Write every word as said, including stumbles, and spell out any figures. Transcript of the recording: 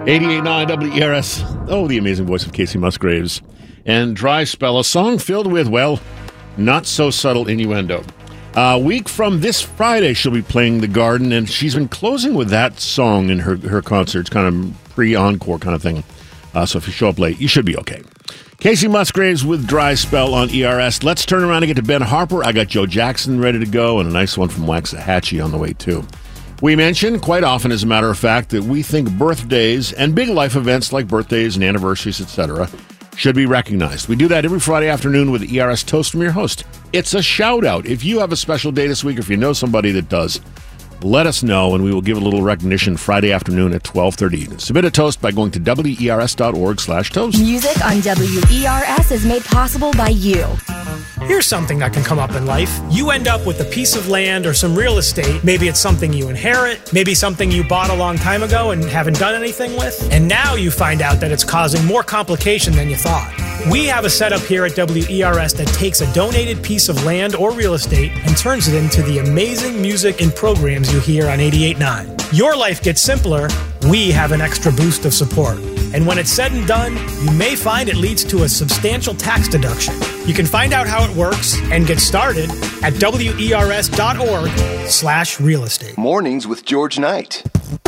eighty-eight point nine W E R S. Oh, the amazing voice of Casey Musgraves. And Dry Spell, a song filled with, well, not so subtle innuendo. A week from this Friday, she'll be playing The Garden, and she's been closing with that song in her, her concerts, kind of pre-encore kind of thing. Uh, so if you show up late, you should be okay. Casey Musgraves with Dry Spell on E R S. Let's turn around and get to Ben Harper. I got Joe Jackson ready to go, and a nice one from Waxahachie on the way, too. We mention quite often, as a matter of fact, that we think birthdays and big life events like birthdays and anniversaries, et cetera, should be recognized. We do that every Friday afternoon with the E R S Toast from your host. It's a shout-out. If you have a special day this week, or if you know somebody that does, let us know, and we will give a little recognition Friday afternoon at twelve thirty. Submit a toast by going to W E R S dot org slash toast. Music on W E R S is made possible by you. Here's something that can come up in life. You end up with a piece of land or some real estate. Maybe it's something you inherit. Maybe something you bought a long time ago and haven't done anything with. And now you find out that it's causing more complication than you thought. We have a setup here at W E R S that takes a donated piece of land or real estate and turns it into the amazing music and programs you hear on eighty-eight point nine. Your life gets simpler. We have an extra boost of support. And when it's said and done, you may find it leads to a substantial tax deduction. You can find out how it works and get started at W E R S dot org slash real estate. Mornings with George Knight.